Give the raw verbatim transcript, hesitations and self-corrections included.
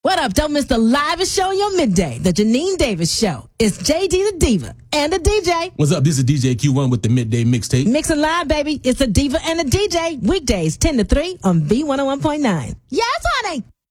What up? Don't miss the livest show on your midday, the Janine Davis Show. It's J D the Diva and the D J. What's up? This is D J Q one with the Midday Mixtape. Mixing live, baby. It's a Diva and a D J. Weekdays ten to three on B one oh one point nine. Yes, honey.